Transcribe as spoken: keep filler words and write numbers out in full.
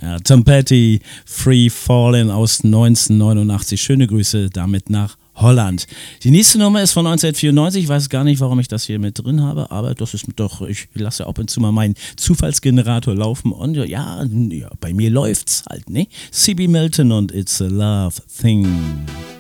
Ja, Tom Petty, Free Fallin' aus neunzehnhundertneunundachtzig. Schöne Grüße damit nach Holland. Die nächste Nummer ist von neunzehnhundertvierundneunzig. Ich weiß gar nicht, warum ich das hier mit drin habe, aber das ist doch, ich lasse ab und zu mal meinen Zufallsgenerator laufen und ja, ja bei mir läuft's halt, ne? C B Milton und It's a Love Thing.